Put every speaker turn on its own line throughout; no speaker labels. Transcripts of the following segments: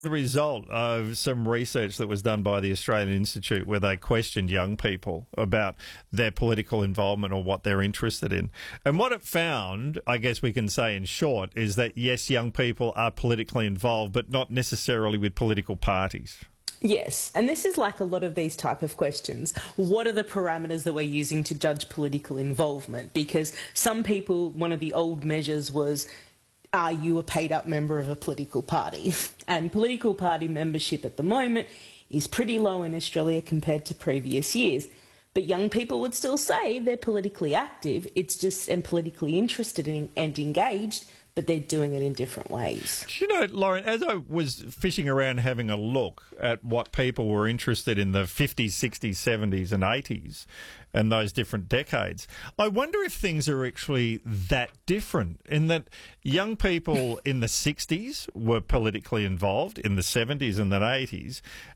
The result of some research that was done by the Australian Institute where they questioned young people about their political involvement or what they're interested in. And what it found, I guess we can say in short, is that yes, young people are politically involved, but not necessarily with political parties.
Yes, and this is like a lot of these type of questions. What are the parameters that we're using to judge political involvement? Because some people, one of the old measures was, are you a paid-up member of a political party? And political party membership at the moment is pretty low in Australia compared to previous years. But young people would still say they're politically active, it's just and politically interested in, and engaged, but they're doing it in different ways.
You know, Lauren, as I was fishing around having a look at what people were interested in the 50s, 60s, 70s and 80s and those different decades, I wonder if things are actually that different in that young people in the 60s were politically involved, in the 70s and the 80s,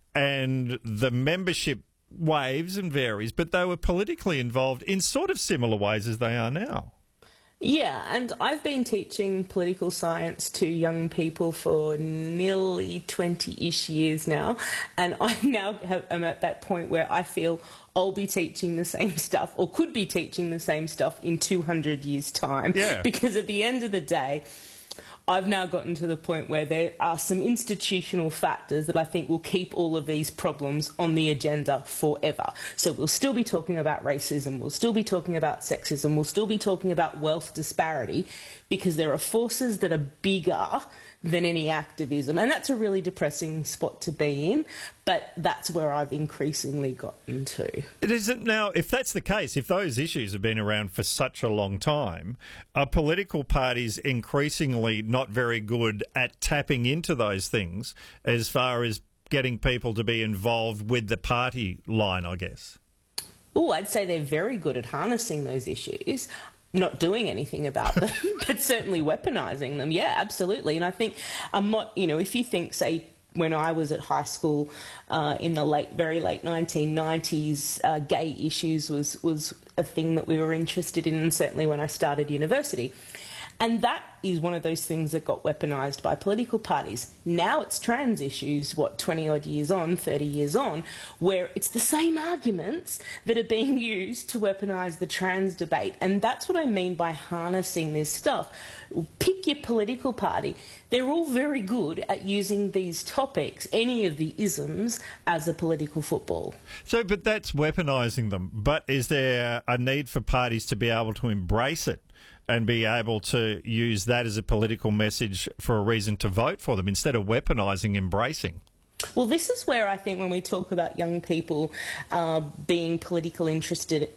and the membership waves and varies, but they were politically involved in sort of similar ways as they are now.
Yeah, and I've been teaching political science to young people for nearly 20-ish years now, and I now am at that point where I feel I'll be teaching the same stuff, or could be teaching the same stuff in 200 years' time.
Yeah.
Because at the end of the day, I've now gotten to the point where there are some institutional factors that I think will keep all of these problems on the agenda forever. So we'll still be talking about racism, we'll still be talking about sexism, we'll still be talking about wealth disparity, because there are forces that are bigger than any activism. And that's a really depressing spot to be in, but that's where I've increasingly gotten to.
It isn't now, if that's the case, if those issues have been around for such a long time, are political parties increasingly not very good at tapping into those things as far as getting people to be involved with the party line, I guess?
Oh, I'd say they're very good at harnessing those issues. Not doing anything about them, but certainly weaponising them. Yeah, absolutely. And I think, if you think, say, when I was at high school in the very late 1990s, gay issues was a thing that we were interested in, and certainly when I started university. And that is one of those things that got weaponised by political parties. Now it's trans issues, 20-odd years on, 30 years on, where it's the same arguments that are being used to weaponise the trans debate. And that's what I mean by harnessing this stuff. Pick your political party. They're all very good at using these topics, any of the isms, as a political football.
So, but that's weaponising them. But is there a need for parties to be able to embrace it and be able to use that as a political message for a reason to vote for them instead of weaponising, embracing?
Well, this is where I think when we talk about young people being politically interested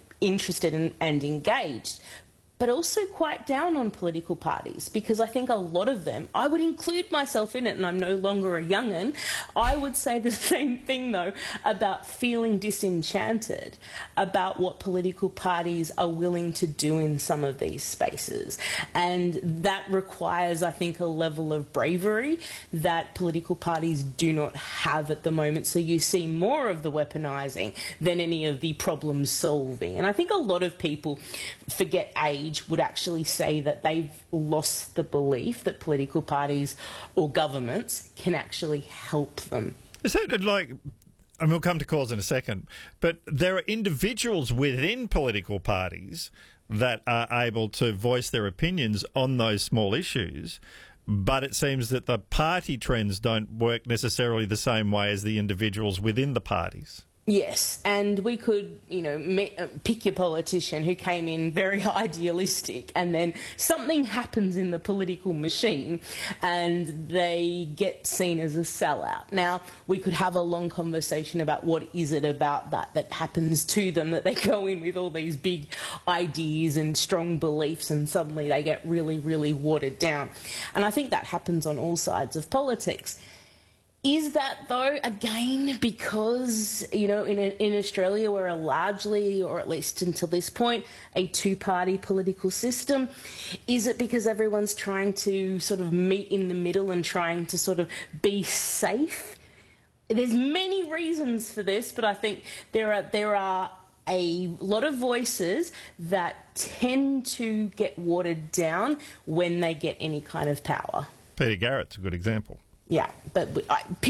and engaged, but also quite down on political parties, because I think a lot of them, I would include myself in it, and I'm no longer a young'un, I would say the same thing, though, about feeling disenchanted about what political parties are willing to do in some of these spaces. And that requires, I think, a level of bravery that political parties do not have at the moment. So you see more of the weaponising than any of the problem solving. And I think a lot of people forget age would actually say that they've lost the belief that political parties or governments can actually help them.
Is that like, and we'll come to cause in a second, but there are individuals within political parties that are able to voice their opinions on those small issues, but it seems that the party trends don't work necessarily the same way as the individuals within the parties.
Yes, and we could, pick your politician who came in very idealistic, and then something happens in the political machine and they get seen as a sellout. Now, we could have a long conversation about what is it about that happens to them, that they go in with all these big ideas and strong beliefs and suddenly they get really, really watered down. And I think that happens on all sides of politics. Is that, though, again, because, in Australia we're largely, or at least until this point, a two-party political system? Is it because everyone's trying to sort of meet in the middle and trying to sort of be safe? There's many reasons for this, but I think there are a lot of voices that tend to get watered down when they get any kind of power.
Peter Garrett's a good example.
Yeah, but